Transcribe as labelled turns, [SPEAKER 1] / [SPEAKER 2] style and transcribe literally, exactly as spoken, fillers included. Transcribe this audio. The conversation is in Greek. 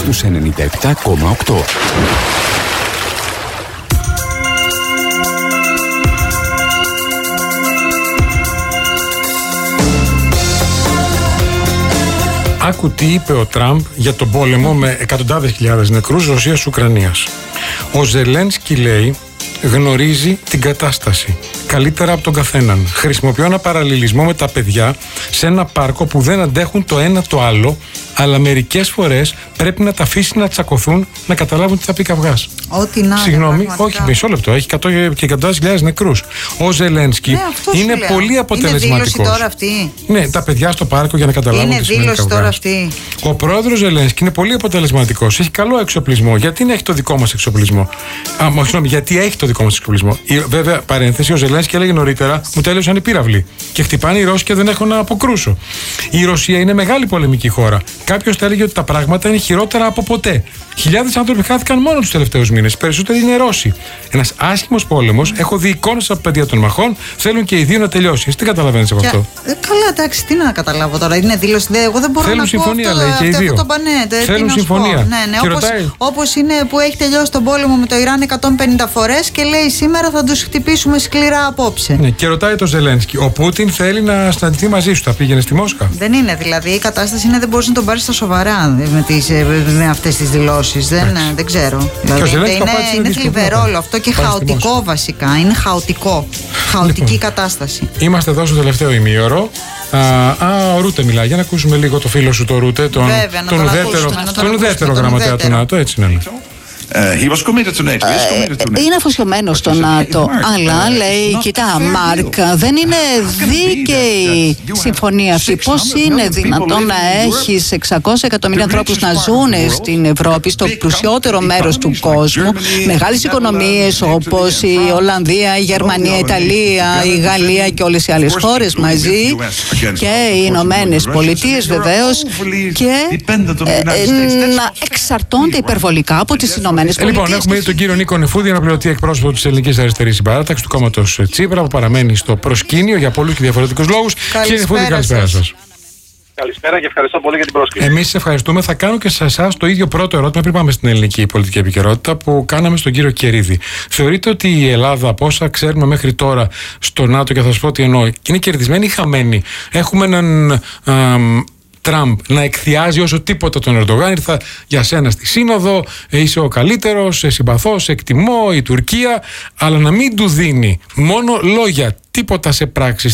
[SPEAKER 1] στους ενενήντα επτά κόμμα οκτώ.
[SPEAKER 2] Άκου τι είπε ο Τραμπ για τον πόλεμο με εκατοντάδες χιλιάδες νεκρούς Ρωσίας-Ουκρανίας. Ο Ζελένσκι λέει γνωρίζει την κατάσταση καλύτερα από τον καθέναν. Χρησιμοποιώ ένα παραλληλισμό με τα παιδιά σε ένα πάρκο που δεν αντέχουν το ένα το άλλο, αλλά μερικές φορές πρέπει να τα αφήσει να τσακωθούν να καταλάβουν τι θα πει καυγάς.
[SPEAKER 3] Ό,τι να.
[SPEAKER 2] Συγγνώμη, όχι, μισό λεπτό. Έχει εκατό και εκατοντάδες χιλιάδες νεκρούς. Ο Ζελένσκι ναι, είναι πολύ αποτελεσματικός.
[SPEAKER 3] Είναι δήλωση τώρα αυτή.
[SPEAKER 2] Ναι, τα παιδιά στο πάρκο για να καταλάβουν
[SPEAKER 3] είναι
[SPEAKER 2] τι σημαίνει καυγάς.
[SPEAKER 3] Είναι δήλωση τώρα αυτή.
[SPEAKER 2] Ο πρόεδρος Ζελένσκι είναι πολύ αποτελεσματικός. Έχει καλό εξοπλισμό. Γιατί να έχει το δικό μας εξοπλισμό? Α, όχι, συγγνώμη, γιατί έχει το δικό μας εξοπλισμό. Βέβαια, παρένθεση, ο Ζελένσκι έλεγε νωρίτερα μου τέλειωσαν οι πύραυλοι. Και χτυπάνε οι Ρώσοι και δεν έχω να αποκρούσω. Η Ρωσία είναι μεγάλη πολεμική χώρα. Κάποιος θα έλεγε ότι τα πράγματα είναι χειρότερα από ποτέ. Χιλιάδες άνθρωποι χάθηκαν μόνο τους τελευταίους μήνες. Περισσότεροι είναι Ρώσοι. Ένας άσχημος πόλεμος. Έχω δει εικόνες από παιδιά των μαχών. Θέλουν και οι δύο να τελειώσει. Εσύ τι καταλαβαίνεις από αυτό?
[SPEAKER 3] Ε, καλά, εντάξει, τι να καταλάβω τώρα. Είναι δήλωση. Δε, εγώ δεν μπορώ
[SPEAKER 2] Θέλουν
[SPEAKER 3] να
[SPEAKER 2] συμφωνία,
[SPEAKER 3] πω
[SPEAKER 2] λέει,
[SPEAKER 3] αυτό,
[SPEAKER 2] και οι δύο.
[SPEAKER 3] αυτό το πανέτε.
[SPEAKER 2] Θέλουν συμφωνία.
[SPEAKER 3] Ναι, ναι, όπως,
[SPEAKER 2] ρωτάει...
[SPEAKER 3] όπως είναι που έχει τελειώσει τον πόλεμο με το Ιράν εκατόν πενήντα φορές και λέει σήμερα θα τους χτυπήσουμε σκληρά απόψε.
[SPEAKER 2] Ναι, και ρωτάει το Ζελένσκι, ο Πούτιν θέλει να συναντηθεί μαζί σου. Θα πήγαινε στη Μόσχα?
[SPEAKER 3] Δεν είναι δηλαδή. Η κατάσταση είναι δεν μπορείς να τον πάρεις στα σοβαρά με, τις, με αυτές τις δηλώσεις. Δεν, δεν ξέρω. Δηλαδή, είναι είναι θλιβερό όλο αυτό και χαοτικό βασικά. Είναι χαοτικό. Χαοτική λοιπόν, κατάσταση.
[SPEAKER 2] Είμαστε εδώ στο τελευταίο ημίωρο. Α, α, ο Ρούτε μιλάει. Για να ακούσουμε λίγο το φίλο σου το Ρούτε, τον,
[SPEAKER 3] Βέβαια,
[SPEAKER 2] τον, τον ουδέτερο, τον ουδέτερο γραμματέα του ΝΑΤΟ. Έτσι είναι.
[SPEAKER 4] Uh, he was committed to NATO. He is committed to NATO.
[SPEAKER 5] Είναι αφοσιωμένος στο ΝΑΤΟ, αλλά λέει, κοιτά, Μάρκ, δεν είναι δίκαιη συμφωνία αυτή. Πώς είναι δυνατόν να έχεις εξακόσια εκατομμύρια ανθρώπους να ζουν στην Ευρώπη, στο πλουσιότερο μέρος του κόσμου, μεγάλες οικονομίες όπως η Ολλανδία, η Γερμανία, η Ιταλία, η Γαλλία και όλες οι άλλες χώρες μαζί και οι Ηνωμένες Πολιτείες βεβαίως, και να εξαρτώνται υπερβολικά από τις Ηνωμένες.
[SPEAKER 2] Ε, λοιπόν, έχουμε τον κύριο Νίκο Νεφούδη, αναπληρωτή εκπρόσωπο της Ελληνικής Αριστερής Συμπαράταξης του κόμματος Τσίπρα, που παραμένει στο προσκήνιο για πολλούς και διαφορετικούς λόγους. Κύριε Νεφούδη, καλησπέρα σας.
[SPEAKER 6] Καλησπέρα και ευχαριστώ πολύ για την πρόσκληση.
[SPEAKER 2] Εμείς σας ευχαριστούμε. Θα κάνω και σε εσάς το ίδιο πρώτο ερώτημα πριν πάμε στην ελληνική πολιτική επικαιρότητα που κάναμε στον κύριο Κερίδη. Θεωρείτε ότι η Ελλάδα, από όσα ξέρουμε μέχρι τώρα στο ΝΑΤΟ, και θα σας πω τι εννοώ, είναι κερδισμένη ή χαμένη? Έχουμε έναν α, Τραμπ να εκθιάζει όσο τίποτα τον Ερντογάν. Ήρθα για σένα στη Σύνοδο, είσαι ο καλύτερος, σε συμπαθώ, σε εκτιμώ, η Τουρκία, αλλά να μην του δίνει μόνο λόγια, τίποτα σε πράξεις.